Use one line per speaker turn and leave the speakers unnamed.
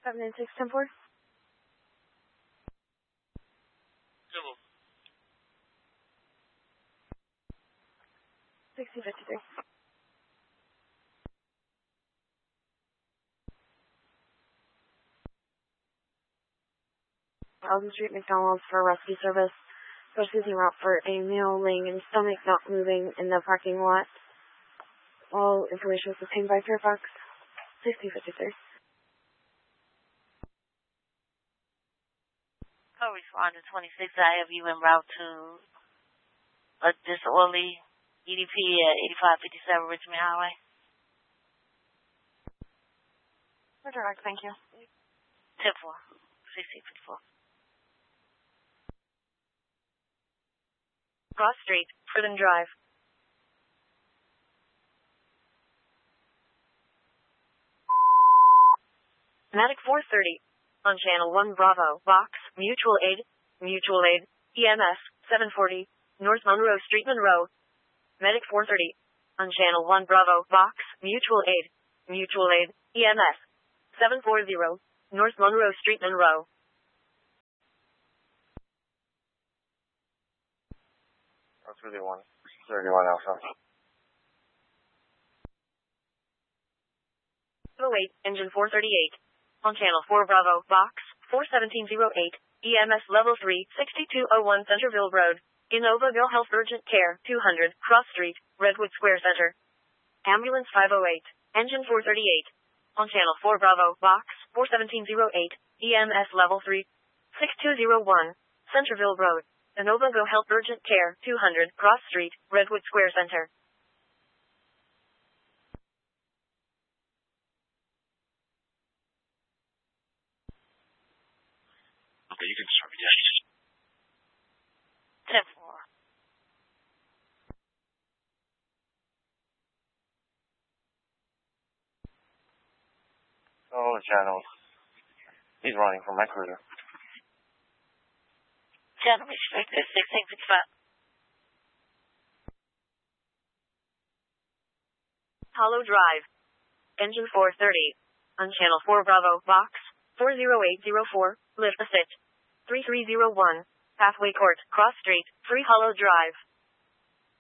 596-10-4. 6053. Alden Street, McDonald's for rescue service. Rescue route for a male laying in his stomach, not moving in the parking lot. All information was obtained by Fairfax. 6053.
Co-responder 26, I have you en route to a disorderly EDP at 8557 Richmond Highway.
Direct, thank you.
10-4, 6054.
Cross Street, Furthen Drive. Medic 430, on Channel 1 Bravo, Box, Mutual Aid, EMS, 740, North Monroe Street, Monroe. Medic 430, on Channel 1 Bravo, Box, Mutual Aid, EMS, 740, North Monroe Street, Monroe.
That's 31 Alpha.
08, Engine 438. On Channel 4 Bravo, Box, 41708, EMS Level 3, 6201 Centerville Road, Innovaville Health Urgent Care, 200, Cross Street, Redwood Square Center. Ambulance 508, Engine 438. On Channel 4 Bravo, Box, 41708, EMS Level 3, 6201, Centerville Road, Innovaville Health Urgent Care, 200, Cross Street, Redwood Square Center.
Okay, you can start me down.
10-4.
Oh, the channel. He's running from my cruiser.
Channel restricted 1665.
Hollow Drive. Engine 430. On Channel 4 Bravo, Box, 40804, lift assist. 3301, Pathway Court, Cross Street, Free Hollow Drive.